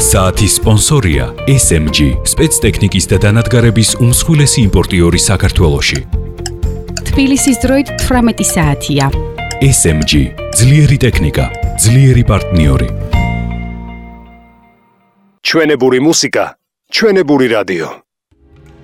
საათის სპონსორია SMG, სპეცტექნიკის და დანადგარების უმსხვილესი იმპორტიორი საქართველოში. თბილისის დროით 18 საათია. SMG, ძლიერი ტექნიკა, ძლიერი პარტნიორი. ჩვენებური მუსიკა, ჩვენებური რადიო.